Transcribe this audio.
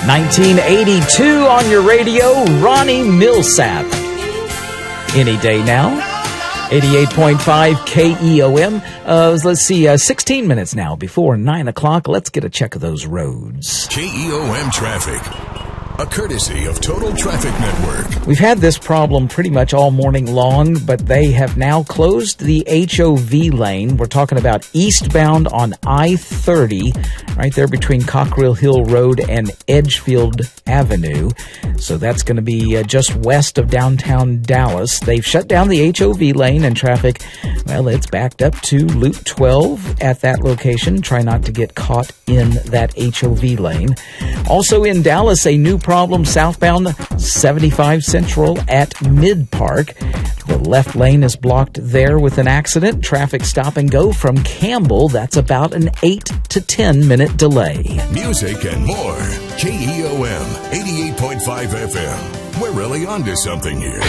1982 on your radio, Ronnie Milsap. Any day now. 88.5 KEOM. Let's see, 16 minutes now before 9 o'clock. Let's get a check of those roads. KEOM traffic. A courtesy of Total Traffic Network. We've had this problem pretty much all morning long, but they have now closed the HOV lane. We're talking about eastbound on I-30, right there between Cockrell Hill Road and Edgefield Avenue. So that's going to be just west of downtown Dallas. They've shut down the HOV lane and traffic, well, it's backed up to Loop 12 at that location. Try not to get caught in that HOV lane. Also in Dallas, a new problem southbound 75 Central at Mid Park. The left lane is blocked there with an accident. Traffic stop and go from Campbell. That's about an 8 to 10 minute delay. Music and more. KEOM 88.5 FM. We're really onto something here.